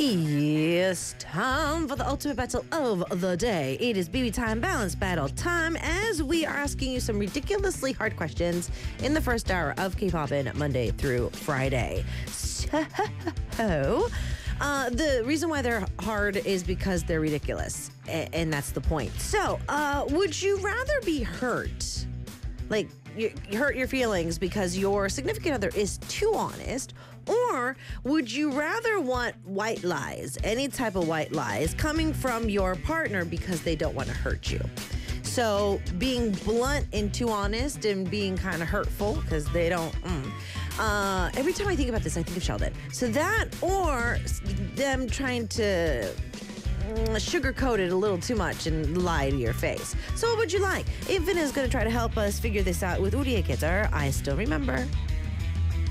Yes, time for the ultimate battle of the day. It is BB time, balance battle time, as we are asking you some ridiculously hard questions in the first hour of K-Poppin' Monday through Friday. So, the reason why they're hard is because they're ridiculous, and that's the point. So, would you rather be hurt? Like, you hurt your feelings because your significant other is too honest, or would you rather want white lies, any type of white lies, coming from your partner because they don't want to hurt you? So being blunt and too honest and being kind of hurtful because they don't. Every time I think about this, I think of Sheldon. So that, or them trying to sugarcoat it a little too much and lie to your face. So what would you like? Evan is going to try to help us figure this out with Uriye Keter. I still remember.